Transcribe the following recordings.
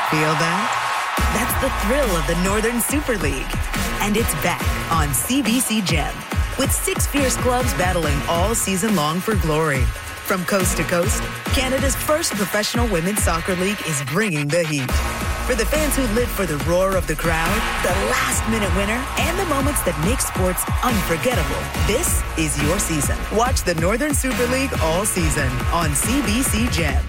Feel that? That's the thrill of the Northern Super League. And it's back on CBC Gem, with 6 fierce clubs battling all season long for glory. From coast to coast, Canada's first professional women's soccer league is bringing the heat. For the fans who live for the roar of the crowd, the last-minute winner, and the moments that make sports unforgettable, this is your season. Watch the Northern Super League all season on CBC Gem.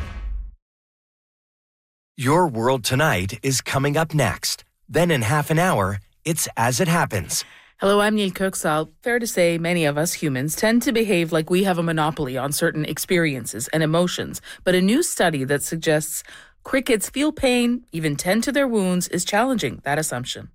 Your World Tonight is coming up next. Then in half an hour, it's As It Happens. Hello, I'm Neil Kirksall. Fair to say many of us humans tend to behave like we have a monopoly on certain experiences and emotions. But a new study that suggests crickets feel pain, even tend to their wounds, is challenging that assumption.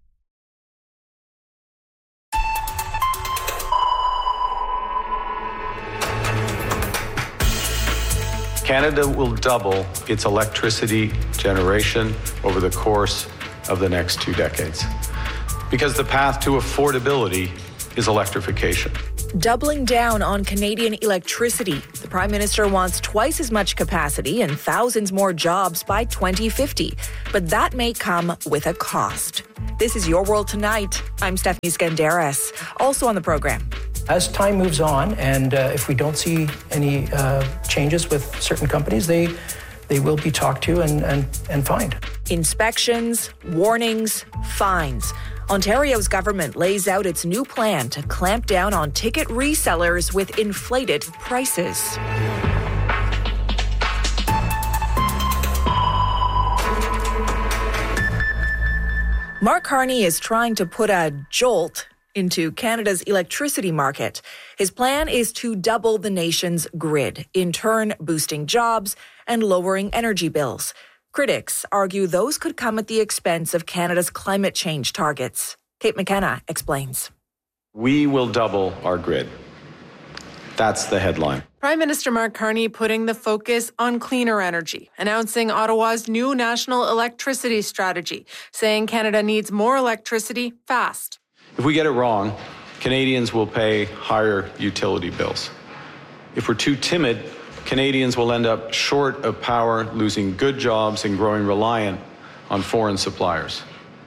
Canada will double its electricity generation over the course of the next 2 decades, because the path to affordability is electrification. Doubling down on Canadian electricity. The Prime Minister wants twice as much capacity and thousands more jobs by 2050. But that may come with a cost. This is Your World Tonight. I'm Stephanie Skandaris. Also on the program. As time moves on, and if we don't see any changes with certain companies, they will be talked to and fined. Inspections, warnings, fines. Ontario's government lays out its new plan to clamp down on ticket resellers with inflated prices. Mark Carney is trying to put a jolt into Canada's electricity market. His plan is to double the nation's grid, in turn boosting jobs and lowering energy bills. Critics argue those could come at the expense of Canada's climate change targets. Kate McKenna explains. We will double our grid. That's the headline. Prime Minister Mark Carney putting the focus on cleaner energy, announcing Ottawa's new national electricity strategy, saying Canada needs more electricity fast. If we get it wrong, Canadians will pay higher utility bills. If we're too timid, Canadians will end up short of power, losing good jobs and growing reliant on foreign suppliers.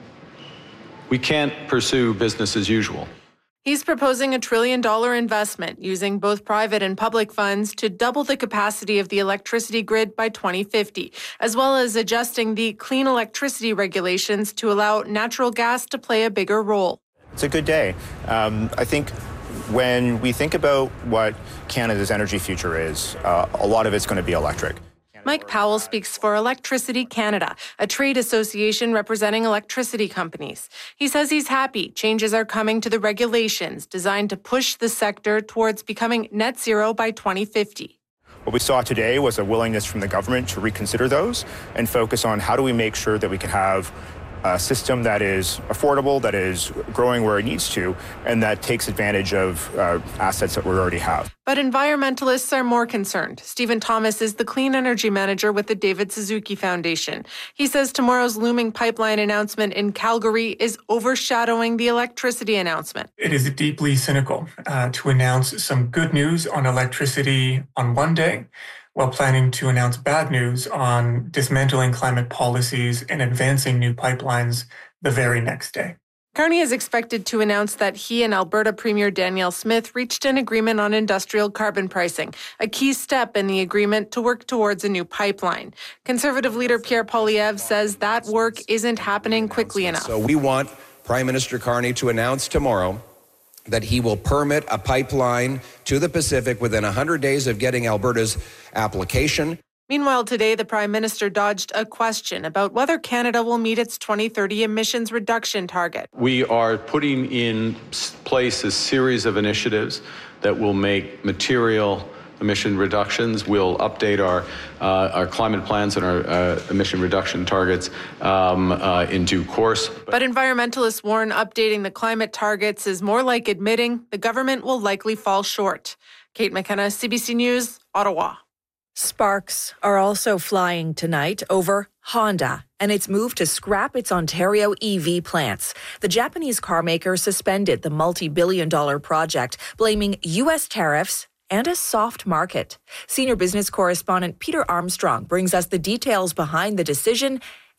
We can't pursue business as usual. He's proposing $1 trillion investment using both private and public funds to double the capacity of the electricity grid by 2050, as well as adjusting the clean electricity regulations to allow natural gas to play a bigger role. It's a good day. I think when we think about what Canada's energy future is, a lot of it's going to be electric. Mike Powell speaks for Electricity Canada, a trade association representing electricity companies. He says he's happy changes are coming to the regulations designed to push the sector towards becoming net zero by 2050. What we saw today was a willingness from the government to reconsider those and focus on how do we make sure that we can have a system that is affordable, that is growing where it needs to, and that takes advantage of assets that we already have. But environmentalists are more concerned. Stephen Thomas is the clean energy manager with the David Suzuki Foundation. He says tomorrow's looming pipeline announcement in Calgary is overshadowing the electricity announcement. It is deeply cynical to announce some good news on electricity on one day, while planning to announce bad news on dismantling climate policies and advancing new pipelines the very next day. Carney is expected to announce that he and Alberta Premier Danielle Smith reached an agreement on industrial carbon pricing, a key step in the agreement to work towards a new pipeline. Conservative leader Pierre Poilievre says that work isn't happening quickly enough. So we want Prime Minister Carney to announce tomorrow that he will permit a pipeline to the Pacific within 100 days of getting Alberta's application. Meanwhile, today, the Prime Minister dodged a question about whether Canada will meet its 2030 emissions reduction target. We are putting in place a series of initiatives that will make material emission reductions. We'll update our climate plans and our emission reduction targets in due course. But environmentalists warn updating the climate targets is more like admitting the government will likely fall short. Kate McKenna, CBC News, Ottawa. Sparks are also flying tonight over Honda and its move to scrap its Ontario EV plants. The Japanese carmaker suspended the multi-billion-dollar project, blaming U.S. tariffs and a soft market. Senior business correspondent Peter Armstrong brings us the details behind the decision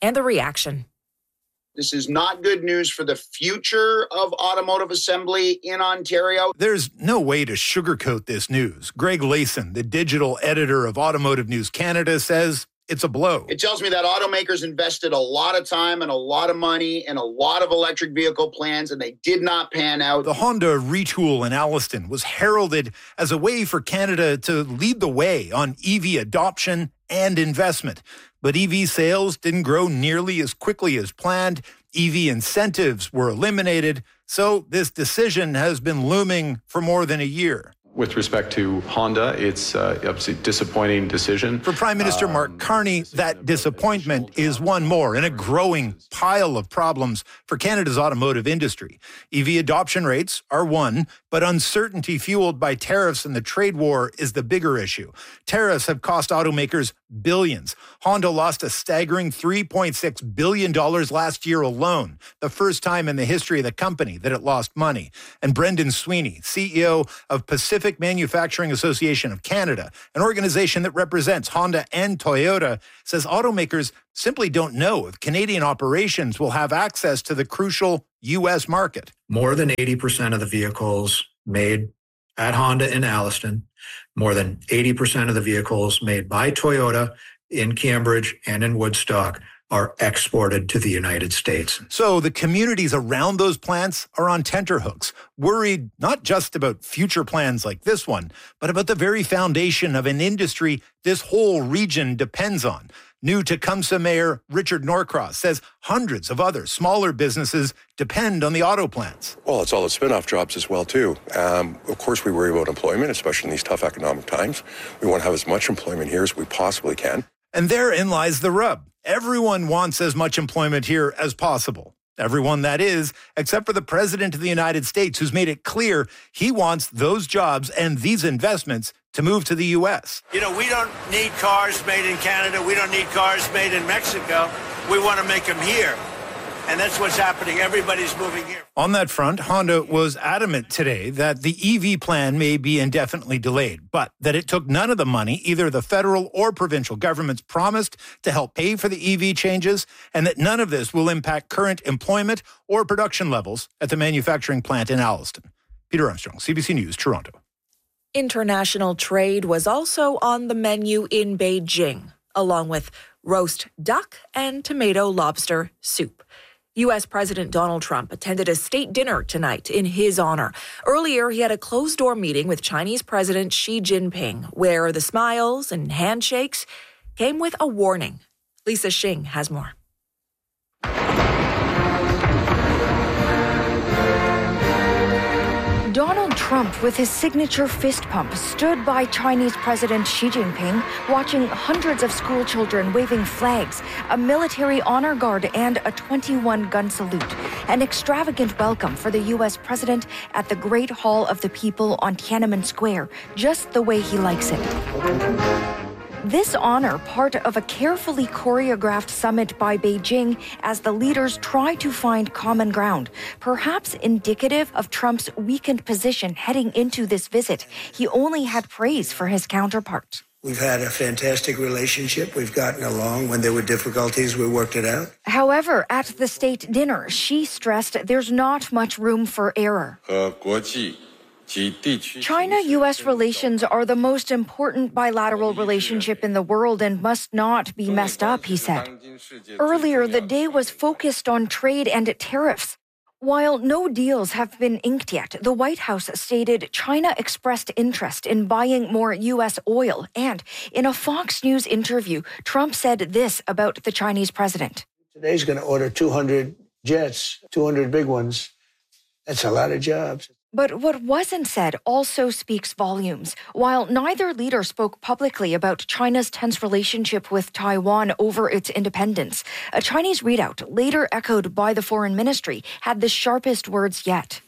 and the reaction. This is not good news for the future of automotive assembly in Ontario. There's no way to sugarcoat this news. Greg Layson, the digital editor of Automotive News Canada, says it's a blow. It tells me that automakers invested a lot of time and a lot of money in a lot of electric vehicle plans, and they did not pan out. The Honda retool in Alliston was heralded as a way for Canada to lead the way on EV adoption and investment. But EV sales didn't grow nearly as quickly as planned. EV incentives were eliminated. So this decision has been looming for more than a year. With respect to Honda, it's obviously a disappointing decision. For Prime Minister Mark Carney, that disappointment is one more in a growing pile of problems for Canada's automotive industry. EV adoption rates are one, but uncertainty fueled by tariffs and the trade war is the bigger issue. Tariffs have cost automakers billions. Honda lost a staggering $3.6 billion last year alone, the first time in the history of the company that it lost money. And Brendan Sweeney, CEO of Pacific Manufacturing Association of Canada, an organization that represents Honda and Toyota, says automakers simply don't know if Canadian operations will have access to the crucial U.S. market. More than 80% of the vehicles made at Honda in Alliston, more than 80% of the vehicles made by Toyota in Cambridge and in Woodstock are exported to the United States. So the communities around those plants are on tenterhooks, worried not just about future plans like this one, but about the very foundation of an industry this whole region depends on. New Tecumseh Mayor Richard Norcross says hundreds of other smaller businesses depend on the auto plants. Well, it's all the spin-off jobs as well, too. Of course, we worry about employment, especially in these tough economic times. We want to have as much employment here as we possibly can. And therein lies the rub. Everyone wants as much employment here as possible. Everyone, that is, except for the President of the United States, who's made it clear he wants those jobs and these investments to move to the U.S. You know, we don't need cars made in Canada. We don't need cars made in Mexico. We want to make them here. And that's what's happening. Everybody's moving here. On that front, Honda was adamant today that the EV plan may be indefinitely delayed, but that it took none of the money either the federal or provincial governments promised to help pay for the EV changes, and that none of this will impact current employment or production levels at the manufacturing plant in Alliston. Peter Armstrong, CBC News, Toronto. International trade was also on the menu in Beijing, along with roast duck and tomato lobster soup. U.S. President Donald Trump attended a state dinner tonight in his honor. Earlier, he had a closed-door meeting with Chinese President Xi Jinping, where the smiles and handshakes came with a warning. Lisa Xing has more. Donald Trump, with his signature fist pump, stood by Chinese President Xi Jinping, watching hundreds of school children waving flags, a military honor guard, and a 21-gun salute. An extravagant welcome for the U.S. president at the Great Hall of the People on Tiananmen Square, just the way he likes it. This honor, part of a carefully choreographed summit by Beijing as the leaders try to find common ground, perhaps indicative of Trump's weakened position heading into this visit. He only had praise for his counterpart. We've had a fantastic relationship. We've gotten along. When there were difficulties, we worked it out. However, at the state dinner, Xi stressed there's not much room for error. China-U.S. relations are the most important bilateral relationship in the world and must not be messed up, he said. Earlier, the day was focused on trade and tariffs. While no deals have been inked yet, the White House stated China expressed interest in buying more U.S. oil. And in a Fox News interview, Trump said this about the Chinese president. Today's going to order 200 jets, 200 big ones. That's a lot of jobs. But what wasn't said also speaks volumes. While neither leader spoke publicly about China's tense relationship with Taiwan over its independence, a Chinese readout, later echoed by the foreign ministry, had the sharpest words yet.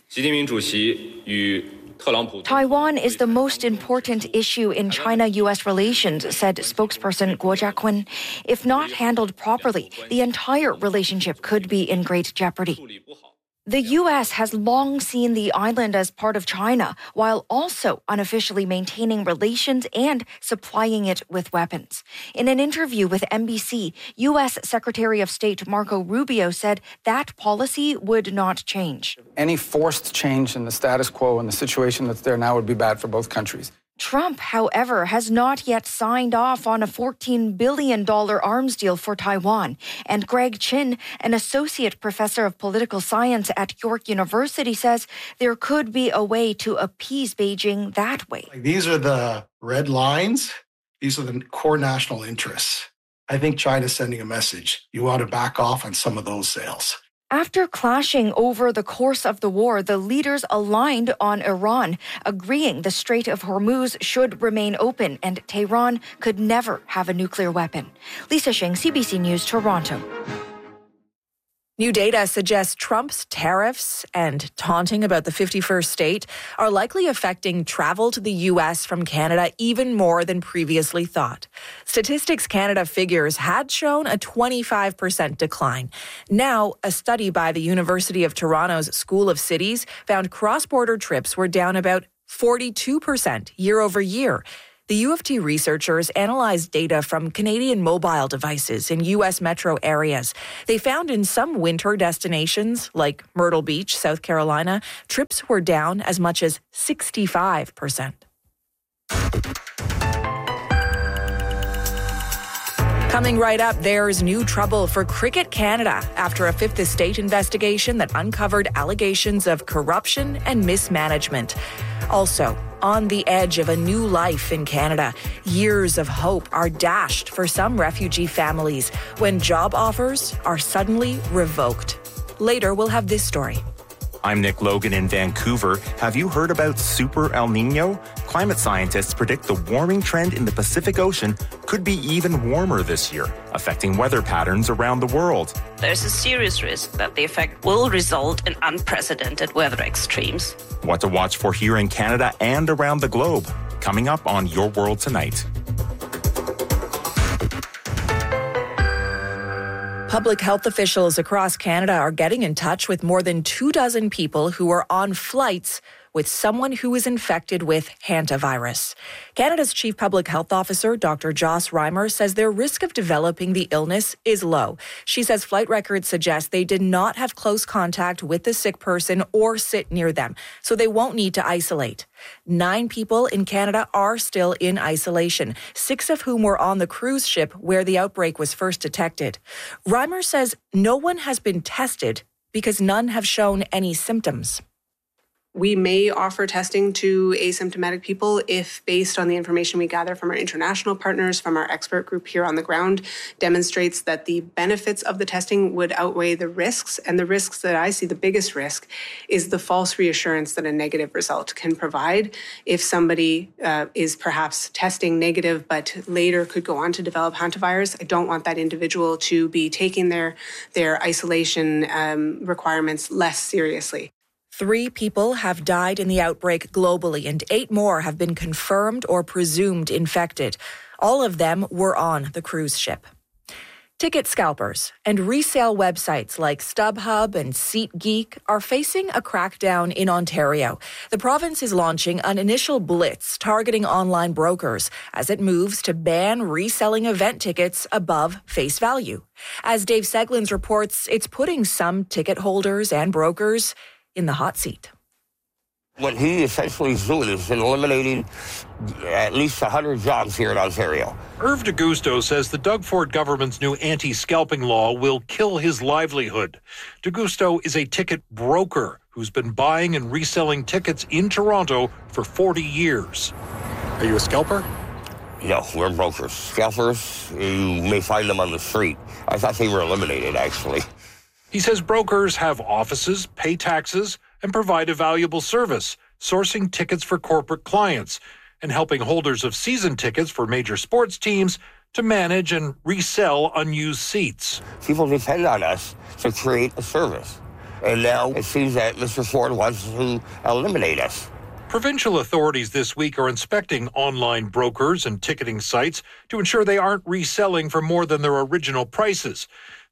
Taiwan is the most important issue in China-U.S. relations, said spokesperson Guo Jiakun. If not handled properly, the entire relationship could be in great jeopardy. The U.S. has long seen the island as part of China, while also unofficially maintaining relations and supplying it with weapons. In an interview with NBC, U.S. Secretary of State Marco Rubio said that policy would not change. Any forced change in the status quo and the situation that's there now would be bad for both countries. Trump, however, has not yet signed off on a $14 billion arms deal for Taiwan. And Greg Chin, an associate professor of political science at York University, says there could be a way to appease Beijing that way. These are the red lines. These are the core national interests. I think China's sending a message. You ought to back off on some of those sales. After clashing over the course of the war, the leaders aligned on Iran, agreeing the Strait of Hormuz should remain open and Tehran could never have a nuclear weapon. Lisa Shing, CBC News, Toronto. New data suggests Trump's tariffs and taunting about the 51st state are likely affecting travel to the U.S. from Canada even more than previously thought. Statistics Canada figures had shown a 25% decline. Now, a study by the University of Toronto's School of Cities found cross-border trips were down about 42% year over year. The U of T researchers analyzed data from Canadian mobile devices in U.S. metro areas. They found in some winter destinations, like Myrtle Beach, South Carolina, trips were down as much as 65%. Coming right up, there's new trouble for Cricket Canada after a Fifth Estate investigation that uncovered allegations of corruption and mismanagement. Also, on the edge of a new life in Canada, years of hope are dashed for some refugee families when job offers are suddenly revoked. Later, we'll have this story. I'm Nick Logan in Vancouver. Have you heard about Super El Nino? Climate scientists predict the warming trend in the Pacific Ocean could be even warmer this year, affecting weather patterns around the world. There's a serious risk that the effect will result in unprecedented weather extremes. What to watch for here in Canada and around the globe. Coming up on Your World Tonight. Public health officials across Canada are getting in touch with more than 24 people who are on flights with someone who is infected with hantavirus. Canada's Chief Public Health Officer, Dr. Joss Reimer, says their risk of developing the illness is low. She says flight records suggest they did not have close contact with the sick person or sit near them, so they won't need to isolate. 9 people in Canada are still in isolation, 6 of whom were on the cruise ship where the outbreak was first detected. Reimer says no one has been tested because none have shown any symptoms. We may offer testing to asymptomatic people if, based on the information we gather from our international partners, from our expert group here on the ground, demonstrates that the benefits of the testing would outweigh the risks. And the risks that I see, the biggest risk, is the false reassurance that a negative result can provide. If somebody is perhaps testing negative but later could go on to develop hantavirus, I don't want that individual to be taking their isolation requirements less seriously. 3 people have died in the outbreak globally, and 8 more have been confirmed or presumed infected. All of them were on the cruise ship. Ticket scalpers and resale websites like StubHub and SeatGeek are facing a crackdown in Ontario. The province is launching an initial blitz targeting online brokers as it moves to ban reselling event tickets above face value. As Dave Seglins reports, it's putting some ticket holders and brokers in the hot seat. What he essentially is doing is eliminating at least 100 jobs here in Ontario. Irv DeGusto says the Doug Ford government's new anti-scalping law will kill his livelihood. DeGusto is a ticket broker who's been buying and reselling tickets in Toronto for 40 years. Are you a scalper? No, we're brokers. Scalpers, you may find them on the street. I thought they were eliminated, actually. He says brokers have offices, pay taxes, and provide a valuable service, sourcing tickets for corporate clients and helping holders of season tickets for major sports teams to manage and resell unused seats. People depend on us to create a service. And now it seems that Mr. Ford wants to eliminate us. Provincial authorities this week are inspecting online brokers and ticketing sites to ensure they aren't reselling for more than their original prices.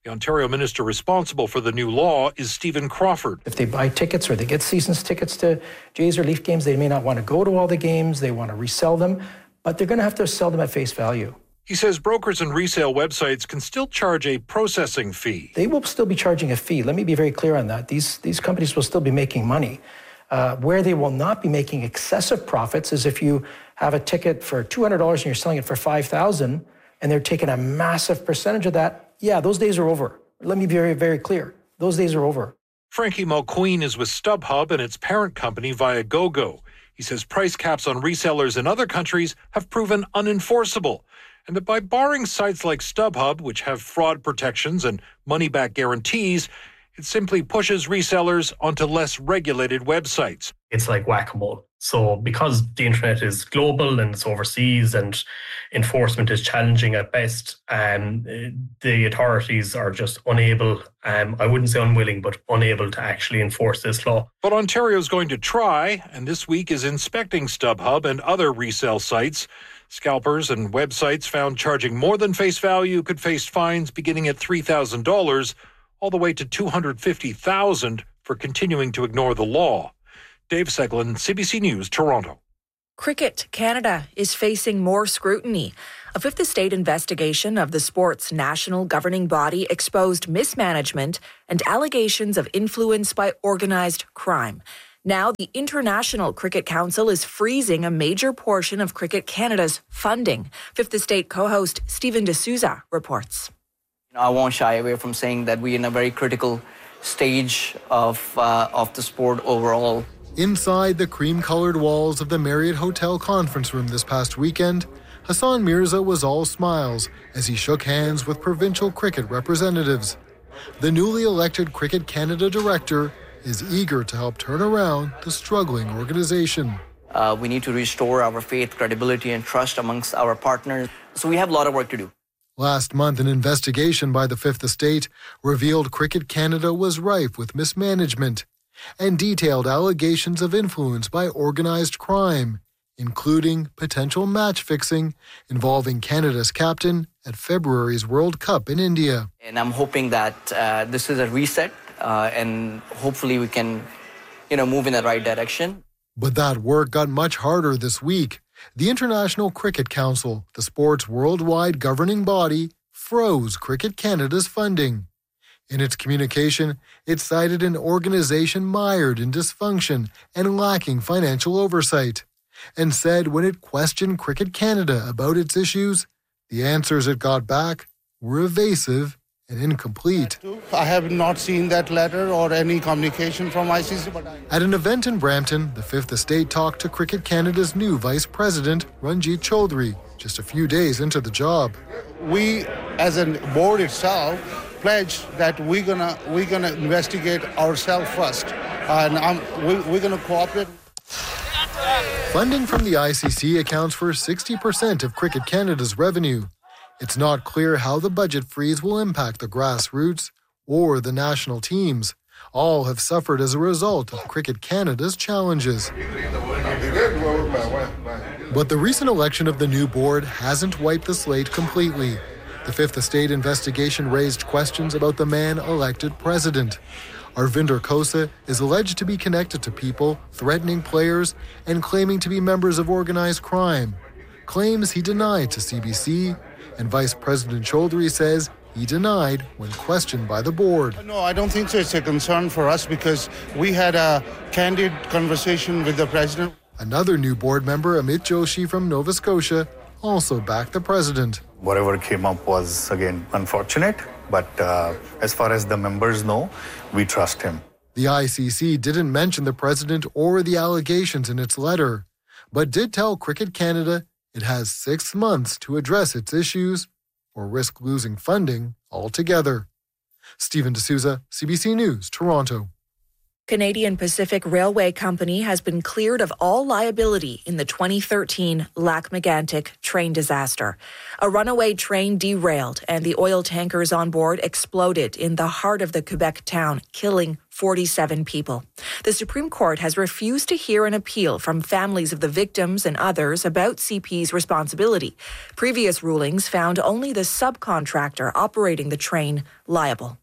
The Ontario minister responsible for the new law is Stephen Crawford. If they buy tickets or they get seasons tickets to Jays or Leaf games, they may not want to go to all the games. They want to resell them, but they're going to have to sell them at face value. He says brokers and resale websites can still charge a processing fee. They will still be charging a fee. Let me be very clear on that. These companies will still be making money. Where they will not be making excessive profits is if you have a ticket for $200 and you're selling it for $5,000 and they're taking a massive percentage of that. Yeah, those days are over. Let me be very, very clear. Those days are over. Frankie Mulqueen is with StubHub and its parent company Viagogo. He says price caps on resellers in other countries have proven unenforceable, and that by barring sites like StubHub, which have fraud protections and money-back guarantees, it simply pushes resellers onto less regulated websites. It's like whack-a-mole. So because the internet is global and it's overseas and enforcement is challenging at best, the authorities are just unable, I wouldn't say unwilling, but unable to actually enforce this law. But Ontario's going to try, and this week is inspecting StubHub and other resale sites. Scalpers and websites found charging more than face value could face fines beginning at $3,000 all the way to $250,000 for continuing to ignore the law. Dave Seglin, CBC News, Toronto. Cricket Canada is facing more scrutiny. A Fifth Estate investigation of the sport's national governing body exposed mismanagement and allegations of influence by organized crime. Now, the International Cricket Council is freezing a major portion of Cricket Canada's funding. Fifth Estate co-host Stephen D'Souza reports. I won't shy away from saying that we're in a very critical stage of the sport overall. Inside the cream-colored walls of the Marriott Hotel conference room this past weekend, Hassan Mirza was all smiles as he shook hands with provincial cricket representatives. The newly elected Cricket Canada director is eager to help turn around the struggling organization. We need to restore our faith, credibility, and trust amongst our partners. So we have a lot of work to do. Last month, an investigation by the Fifth Estate revealed Cricket Canada was rife with mismanagement and detailed allegations of influence by organized crime, including potential match fixing involving Canada's captain at February's World Cup in India. And I'm hoping that this is a reset and hopefully we can, move in the right direction. But that work got much harder this week. The International Cricket Council, the sport's worldwide governing body, froze Cricket Canada's funding. In its communication, it cited an organization mired in dysfunction and lacking financial oversight, and said when it questioned Cricket Canada about its issues, the answers it got back were evasive and incomplete. I have not seen that letter or any communication from ICC. At an event in Brampton, the Fifth Estate talked to Cricket Canada's new Vice President, Ranjit Chaudhary, just a few days into the job. We, as a board itself, pledged that we're gonna investigate ourselves first, and we're gonna cooperate. Funding from the ICC accounts for 60% of Cricket Canada's revenue. It's not clear how the budget freeze will impact the grassroots or the national teams. All have suffered as a result of Cricket Canada's challenges. But the recent election of the new board hasn't wiped the slate completely. The Fifth Estate investigation raised questions about the man elected president. Arvinder Khosa is alleged to be connected to people, threatening players, and claiming to be members of organized crime. Claims he denied to CBC, and Vice President Chaudhary says he denied when questioned by the board. No, I don't think so. It's a concern for us because we had a candid conversation with the president. Another new board member, Amit Joshi from Nova Scotia, also backed the president. Whatever came up was, again, unfortunate, but as far as the members know, we trust him. The ICC didn't mention the president or the allegations in its letter, but did tell Cricket Canada it has 6 months to address its issues or risk losing funding altogether. Stephen D'Souza, CBC News, Toronto. Canadian Pacific Railway Company has been cleared of all liability in the 2013 Lac-Mégantic train disaster. A runaway train derailed and the oil tankers on board exploded in the heart of the Quebec town, killing 47 people. The Supreme Court has refused to hear an appeal from families of the victims and others about CP's responsibility. Previous rulings found only the subcontractor operating the train liable.